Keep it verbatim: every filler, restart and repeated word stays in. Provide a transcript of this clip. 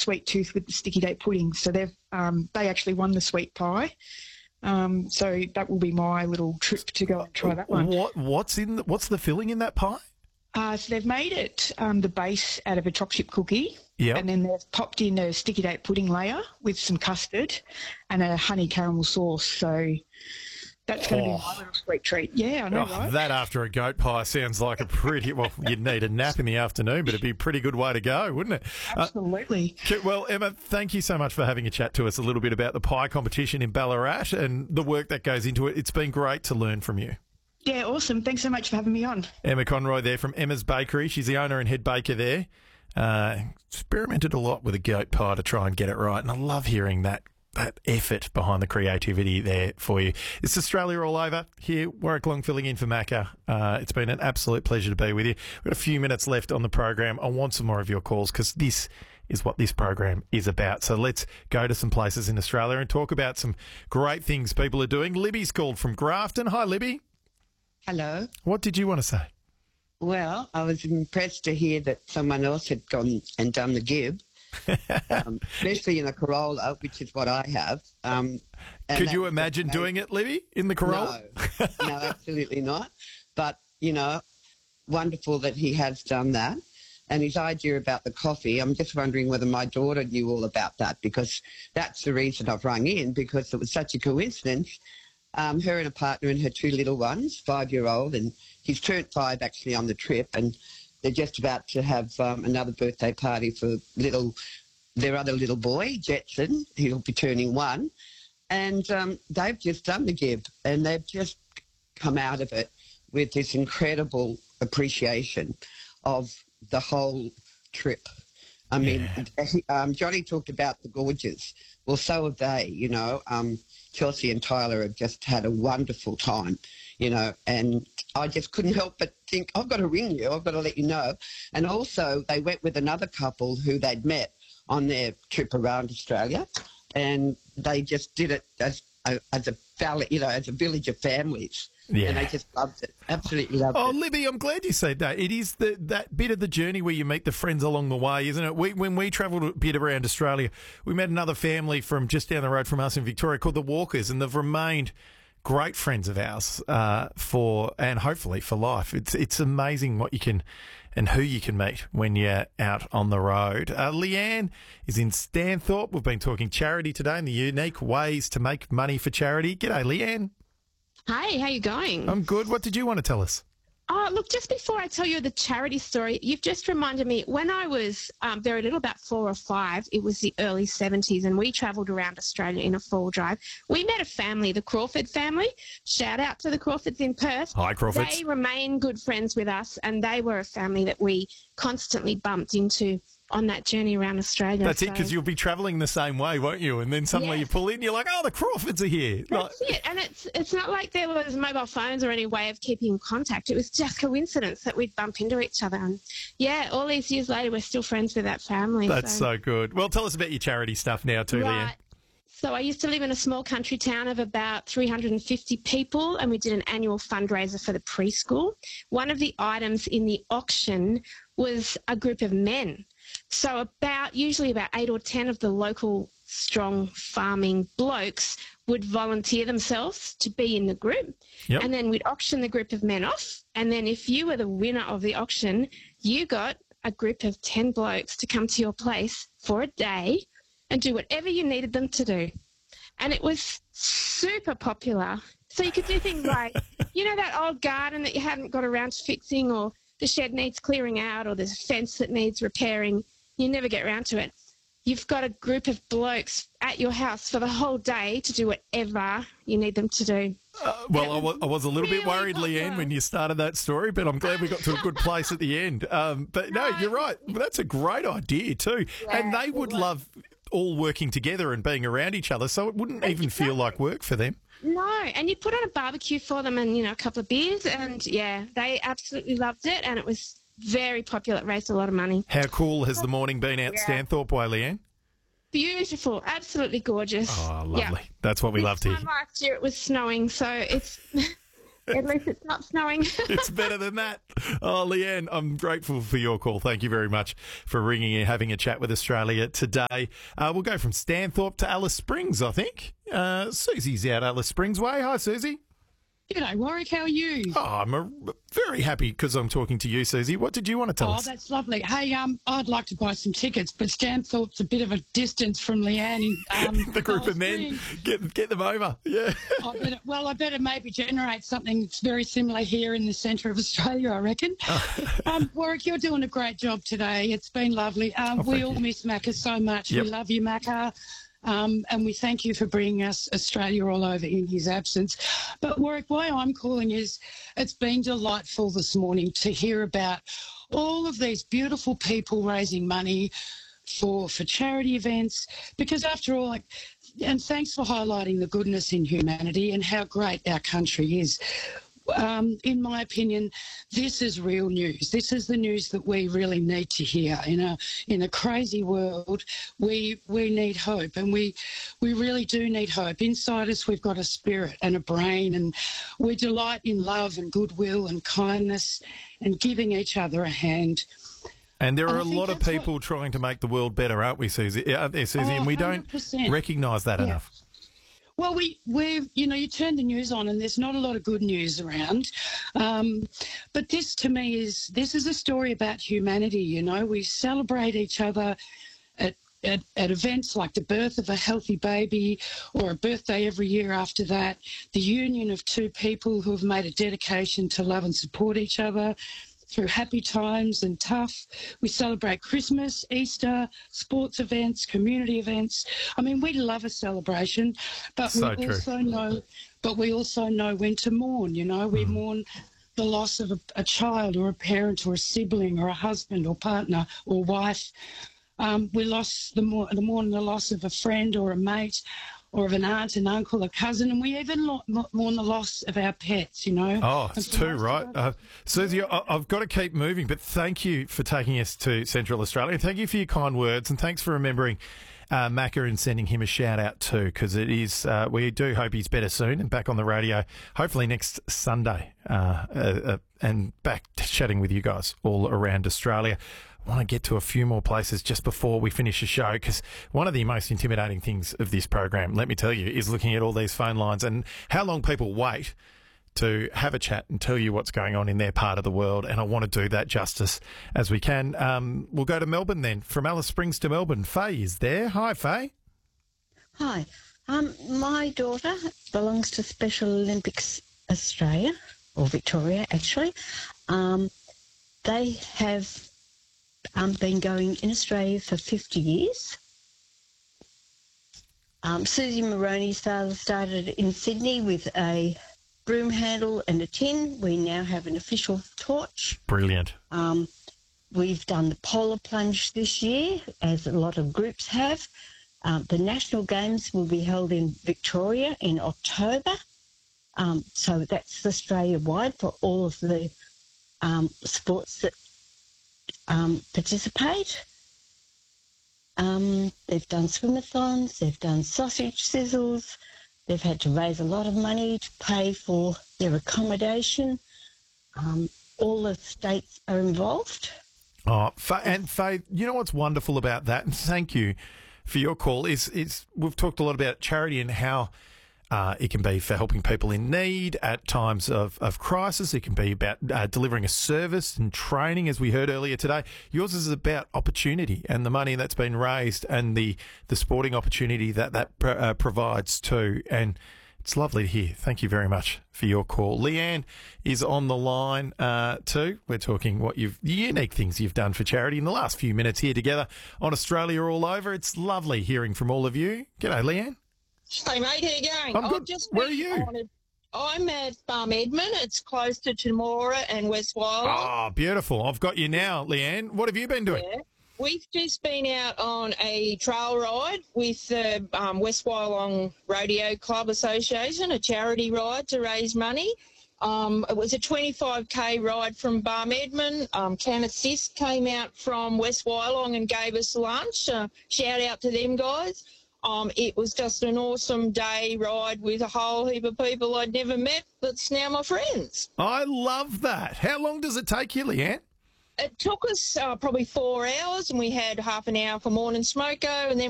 Sweet Tooth with the sticky date pudding. So they've um, they actually won the sweet pie. Um, so that will be my little trip to go and try that one. What what's in the, what's the filling in that pie? Uh, so they've made it um, the base out of a choc chip cookie. Yep. And then they've popped in a sticky date pudding layer with some custard and a honey caramel sauce. So that's going to Oh. be my little sweet treat. Yeah, I know, Oh, right? that after a goat pie sounds like a pretty, well, you'd need a nap in the afternoon, but it'd be a pretty good way to go, wouldn't it? Uh, Absolutely. well, Emma, thank you so much for having a chat to us a little bit about the pie competition in Ballarat and the work that goes into it. It's been great to learn from you. Yeah, awesome. Thanks so much for having me on. Emma Conroy there from Emma's Bakery. She's the owner and head baker there. Uh, experimented a lot with a goat pie to try and get it right, and I love hearing that that effort behind the creativity there for you. It's Australia all over. Here, Warwick Long filling in for Macca. Uh, it's been an absolute pleasure to be with you. We've got a few minutes left on the program. I want some more of your calls because this is what this program is about. So let's go to some places in Australia and talk about some great things people are doing. Libby's called from Grafton. Hi, Libby. Hello. What did you want to say? Well, I was impressed to hear that someone else had gone and done the gib, um, especially in a Corolla, which is what I have. Um, and Could that you was imagine okay. doing it, Libby, in the Corolla? No, no, absolutely not. But, you know, wonderful that he has done that. And his idea about the coffee, I'm just wondering whether my daughter knew all about that, because that's the reason I've rung in, because it was such a coincidence. Um, her and a partner and her two little ones, five-year-old, and he's turned five actually on the trip, and they're just about to have um, another birthday party for little their other little boy, Jetson. He'll be turning one. And um, they've just done the gib, and they've just come out of it with this incredible appreciation of the whole trip. I mean, Yeah. um, Johnny talked about the gorges. Well, so have they, you know. Um, Chelsea and Tyler have just had a wonderful time, you know, and I just couldn't help but think, I've got to ring you, I've got to let you know. And also they went with another couple who they'd met on their trip around Australia, and they just did it as a, as a valley, you know, as a village of families. Yeah. And they just loved it, absolutely loved Oh, it. Libby, I'm glad you said that. It is the, that bit of the journey where you meet the friends along the way, isn't it? We, when we travelled a bit around Australia, we met another family from just down the road from us in Victoria called the Walkers, and they've remained great friends of ours uh, for and hopefully for life. It's it's amazing what you can and who you can meet when you're out on the road. Uh, Leanne is in Stanthorpe. We've been talking charity today and the unique ways to make money for charity. G'day, Leanne. Hi, how you going? I'm good. What did you want to tell us? Oh, look, just before I tell you the charity story, you've just reminded me, when I was um, very little, about four or five, it was the early seventies, and we travelled around Australia in a four drive. We met a family, the Crawford family. Shout out to the Crawfords in Perth. Hi, Crawfords. They remain good friends with us, and they were a family that we constantly bumped into on that journey around Australia. That's it, So- because you'll be travelling the same way, won't you? And then suddenly you Yes. pull in, you're like, oh, the Crawfords are here. Like, That's it. And it's it's not like there was mobile phones or any way of keeping in contact. It was just coincidence that we'd bump into each other. And yeah, all these years later, we're still friends with that family. that's so good. Well, tell us about your charity stuff now too, Leanne. Right. So I used to live in a small country town of about three hundred fifty people, and we did an annual fundraiser for the preschool. One of the items in the auction was a group of men. So about usually about eight or ten of the local strong farming blokes would volunteer themselves to be in the group. Yep. And then we'd auction the group of men off. And then if you were the winner of the auction, you got a group of ten blokes to come to your place for a day and do whatever you needed them to do. And it was super popular. So you could do things like, you know, that old garden that you hadn't got around to fixing, or the shed needs clearing out, or there's a fence that needs repairing. You never get around to it. You've got a group of blokes at your house for the whole day to do whatever you need them to do. Uh, well, I was, I was a little bit really worried, Leanne, popular. when you started that story, but I'm glad we got to a good place at the end. Um, but no, you're right. That's a great idea too. and they would love all working together and being around each other, so it wouldn't even feel like work for them. No, and you put on a barbecue for them and, you know, a couple of beers, and, yeah, they absolutely loved it, and it was very popular. It raised a lot of money. How cool has the morning been out Stanthorpe way, Leanne? Beautiful, absolutely gorgeous. Oh, lovely. Yeah. That's what we This love to hear. time last year it was snowing, so it's At least it's not snowing. It's better than that. Oh, Leanne, I'm grateful for your call. Thank you very much for ringing and having a chat with Australia today. Uh, we'll go from Stanthorpe to Alice Springs, I think. Uh, Susie's out Alice Springs way. Hi, Susie. G'day, Warwick. How are you? Oh, I'm a, very happy because I'm talking to you, Susie. What did you want to tell oh, us? Oh, that's lovely. Hey, um, I'd like to buy some tickets, but Stanthorpe's a bit of a distance from Leanne. In, um, the group of men, get get them over. Yeah. I better, well, I better maybe generate something that's very similar here in the centre of Australia, I reckon. um, Warwick, you're doing a great job today. It's been lovely. Um, oh, we all you. miss Macca so much. Yep. We love you, Macca. Um, and we thank you for bringing us Australia all over in his absence. But Warwick, why I'm calling is it's been delightful this morning to hear about all of these beautiful people raising money for for charity events, because after all, like, and thanks for highlighting the goodness in humanity and how great our country is. Um, in my opinion, this is real news. This is the news that we really need to hear. In a in a crazy world, we we need hope, and we we really do need hope. Inside us, we've got a spirit and a brain, and we delight in love and goodwill and kindness and giving each other a hand. And there are and a lot of people what, trying to make the world better, aren't we, Susie? Aren't there, Susie? Oh, and we don't one hundred percent. recognise that yeah. enough. Well, we, we, you know, you turn the news on and there's not a lot of good news around. Um, but this to me is, this is a story about humanity, you know. We celebrate each other at, at, at events like the birth of a healthy baby or a birthday every year after that, the union of two people who have made a dedication to love and support each other through happy times and tough. We celebrate Christmas, Easter, sports events, community events. I mean, we love a celebration, but So we true. also know, but we also know when to mourn. You know, we Mm. mourn the loss of a, a child or a parent or a sibling or a husband or partner or wife. Um, we lost the mourn, the mourn the loss of a friend or a mate, or of an aunt, an uncle, a cousin, and we even lo- mourn the loss of our pets, you know. Oh, it's too right. Uh, Susie, I- I've got to keep moving, but thank you for taking us to Central Australia. Thank you for your kind words, and thanks for remembering uh, Macca and sending him a shout out too, because it is, uh, we do hope he's better soon and back on the radio, hopefully next Sunday, uh, uh, uh, and back chatting with you guys all around Australia. I want to get to a few more places just before we finish the show, because one of the most intimidating things of this program, let me tell you, is looking at all these phone lines and how long people wait to have a chat and tell you what's going on in their part of the world. And I want to do that justice as we can. Um, we'll go to Melbourne then. From Alice Springs to Melbourne, Faye is there. Hi, Faye. Hi. Um, my daughter belongs to Special Olympics Australia, or Victoria actually. Um, they have um, been going in Australia for fifty years. Um, Susie Moroney's father started in Sydney with a broom handle and a tin. We now have an official torch. Brilliant. Um, we've done the polar plunge this year, as a lot of groups have. Um, the National Games will be held in Victoria in October. Um, so that's Australia-wide for all of the um, sports that um, participate. Um, they've done swimathons, they've done sausage sizzles, they've had to raise a lot of money to pay for their accommodation. Um, all the states are involved. Oh, Faye, and Faye, you know what's wonderful about that, and thank you for your call, is, is we've talked a lot about charity and how uh, it can be for helping people in need at times of, of crisis. It can be about uh, delivering a service and training, as we heard earlier today. Yours is about opportunity and the money that's been raised and the, the sporting opportunity that that pr- uh, provides too. And it's lovely to hear. Thank you very much for your call. Leanne is on the line uh, too. We're talking what you've the unique things you've done for charity in the last few minutes here together on Australia All Over. It's lovely hearing from all of you. G'day, Leanne. Hey mate, how you going? I'm good. I've just Where are been you? on a- I'm at Farm Edmund. It's close to Temora and West Wyalong. Oh, beautiful. I've got you now, Leanne. What have you been doing? Yeah. We've just been out on a trail ride with the um, West Wyalong Rodeo Club Association, a charity ride to raise money. Um, it was a twenty-five K ride from Barm Edmund. Um, Can Assist came out from West Wyalong and gave us lunch. Uh, shout out to them guys. Um, it was just an awesome day ride with a whole heap of people I'd never met that's now my friends. I love that. How long does it take you, Leanne? It took us uh, probably four hours, and we had half an hour for morning smoko, and then